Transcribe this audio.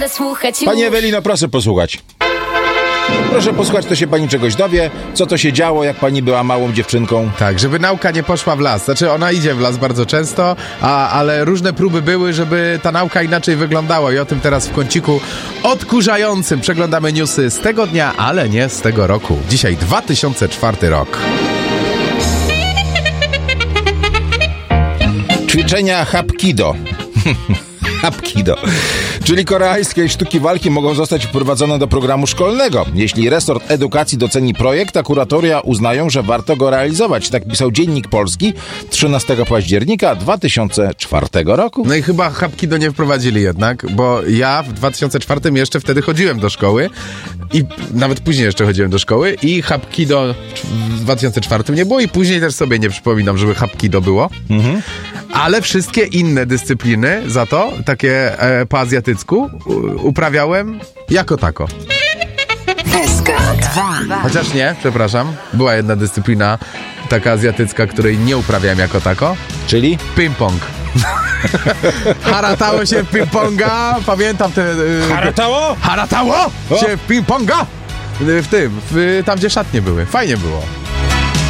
Proszę słuchać. Pani Ewelino, proszę posłuchać. Proszę posłuchać, to się pani czegoś dowie, co to się działo, jak pani była małą dziewczynką. Tak, żeby nauka nie poszła w las. Znaczy, ona idzie w las bardzo często, ale różne próby były, żeby ta nauka inaczej wyglądała i o tym teraz w kąciku odkurzającym przeglądamy newsy z tego dnia, ale nie z tego roku. Dzisiaj 2004 rok. Ćwiczenia Hapkido. Hapkido, czyli koreańskie sztuki walki, mogą zostać wprowadzone do programu szkolnego. Jeśli resort edukacji doceni projekt, a kuratoria uznają, że warto go realizować. Tak pisał Dziennik Polski 13 października 2004 roku. No i chyba Hapkido nie wprowadzili jednak, bo ja w 2004 jeszcze wtedy chodziłem do szkoły i nawet później jeszcze chodziłem do szkoły i Hapkido w 2004 nie było i później też sobie nie przypominam, żeby Hapkido było. Ale wszystkie inne dyscypliny za to, takie po azjatycku, uprawiałem jako tako. SK2. Chociaż nie, przepraszam, była jedna dyscyplina taka azjatycka, której nie uprawiałem jako tako. Czyli? Ping-pong. Haratało się w ping-ponga, pamiętam te... Haratało? Haratało się w ping-ponga! Tam gdzie szatnie były, fajnie było.